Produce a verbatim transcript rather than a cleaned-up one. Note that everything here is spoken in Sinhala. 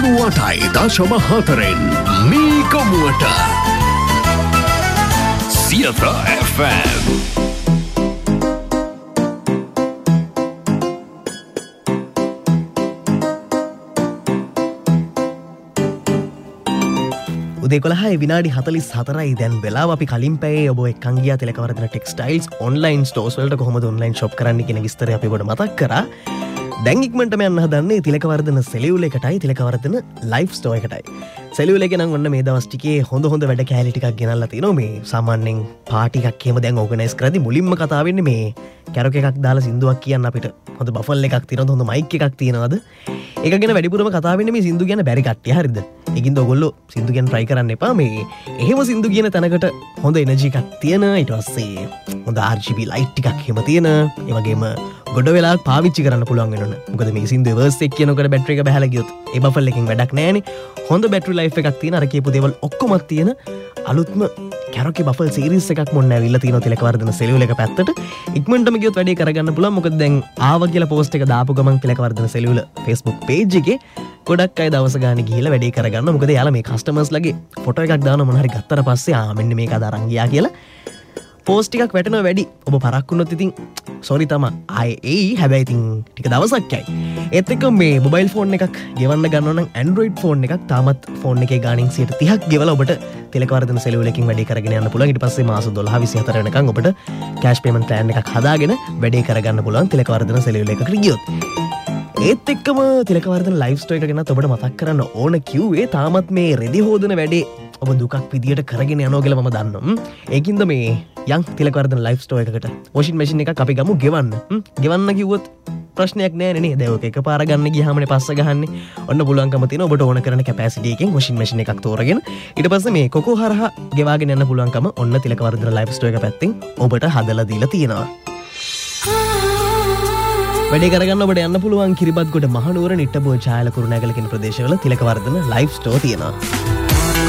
අනුවටයි දශම හතරෙන් මේ කමුවට සියත එෆ් එම්. උදේ කොළහයි විනාඩි හතළිස් හතරයි දැන් වෙලාව. අපි කලින් පැයේ ඔබ එක්කන් ගියා තිලකවර්ධන ටෙක්ස්ටයිල්ස් ඔන්ලයින් ස්ටෝර්ස් වලට කොහොමද ඔන්ලයින් ෂොප් කරන්න කියන විස්තරය අපි ඔබට මතක් කරා. දැන් ඉක්මනටම යන්න හදන්නේ තිලකවර්ධන සෙලියුල එකටයි තිලකවර්ධන ලයිෆ් ස්ටෝර් එකටයි. සෙලියුල එකේ නම් ඔන්න මේ දවස් ටිකේ හොඳ හොඳ වැඩ කැලි ටිකක් ගෙනල්ලා තිනවා. මේ සාමාන්‍යයෙන් පාටි එකක් එහෙම දැන් ඕගනයිස් කරද්දි මුලින්ම කතා වෙන්නේ මේ කැරොක් එකක් දාලා සින්දුවක් කියන්න අපිට හොඳ බෆල් එකක් තියෙනවද හොඳ මයික් එකක් තියෙනවද ඒක ගැන වැඩිපුරම කතා වෙන්නේ මේ සින්දු කියන බැරි කට්ටිය හරිද. ඒකින්ද ඔයගොල්ලෝ සින්දු කියන try කරන්න එපා. මේ එහෙම සින්දු කියන තැනකට හොඳ එනර්ජි එකක් තියෙන ඊට පස්සේ හොඳ ආර් ජී බී ලයිට් ටිකක් එහෙම තියෙන ඒ වගේම ගොඩ වෙලාවක් පාවිච්චි කරන්න පුළුවන් වෙනවනේ. මොකද මේ සින්දුවේ verse එක කියනකොට බැටරි එක බහලා ගියොත් ඒ බෆල් එකෙන් වැඩක් නැහැනේ. හොඳ බැටරි ලයිෆ් එකක් තියෙන අර කියපු දේවල් ඔක්කොමත් තියෙන අලුත්ම කැරොකේ බෆල් සීරීස් එකක් මොන්න ඇවිල්ලා තියෙනවා තිලකවර්ධන සෙලියුල එක පැත්තට. ඉක්මනටම ගියොත් වැඩේ කරගන්න පුළුවන්. මොකද දැන් ආවා කියලා පෝස්ට් එක දාපු ගමන් තිලකවර්ධන සෙලියුල Facebook page එකේ ගොඩක් අය දවස ගානේ ගිහිල්ලා වැඩේ කරගන්න. මොකද යාලා මේ කස්ටමර්ස් ලගේ ෆොටෝ එකක් දානවා මොන හරි ගත්තට පස්සේ ආ මෙන්න මේක අද අරන් ගියා කියලා පෝස්ට් ටිකක් වැටෙනවා වැඩි. ඔබ පරක් වුණොත් ඉතින් සෝරි තමා. ආයේ ඒ හැබැයි ඉතින් ටික දවසක් යයි. ඒත් එක්ක මේ මොබයිල් ෆෝන් එකක් ගෙවන්න ගන්නවා නම් Android ෆෝන් එකක් තාමත් ෆෝන් එකේ ගාණින් සියයට තිහක් ගෙවලා ඔබට තිලකවර්ධන සෙලියුල එකකින් වැඩේ කරගෙන යන්න පුළුවන්. ඊට පස්සේ මාස දොළහ විසිහතර වෙනකන් ඔබට කෑෂ් පේමන්ට් ප්ලෑන් එකක් හදාගෙන වැඩේ කරගන්න පුළුවන් තිලකවර්ධන සෙලියුල එකකට ගියොත්. ඒත් එක්කම තිලකවර්ධන ලයිෆ් ස්ටෝර් එක ගැන ඔබට මතක් කරන්න ඕන කිව්වේ තාමත් මේ රෙදි හොදන වැඩේ ඔබ දුකක් විදියට කරගෙන යනවා කියලා මම දන්නවා. ඒකින්ද මේ යන් තිලකවර්ධන ලයිෆ් ස්ටෝර් එකකට වොෂින් මැෂින් එකක් අපි ගමු ගෙවන්න. ගෙවන්න කිව්වොත් ප්‍රශ්නයක් නෑනේ නේද? ඒක එකපාර ගන්න ගියාමනේ පස්ස ගහන්නේ. ඔන්න පුළුවන්කම තියෙනවා ඔබට ඕන කරන කැපැසිටි එකෙන් වොෂින් මැෂින් එකක් තෝරගෙන ඊට පස්සේ මේ කොකෝ හරහා ගෙවාගෙන යන්න පුළුවන්කම ඔන්න තිලකවර්ධන ලයිෆ් ස්ටෝර් එක පැත්තෙන් ඔබට හදලා දීලා තියෙනවා. වැඩේ කරගන්න ඔබට යන්න පුළුවන් කිරිබත්ගොඩ මහනුවර නිට්ටඹුව ඡායල කුරුණෑගල කියන ප්‍රදේශවල තිලකවර්ධන ලයිෆ් ස්ටෝර් තියෙනවා.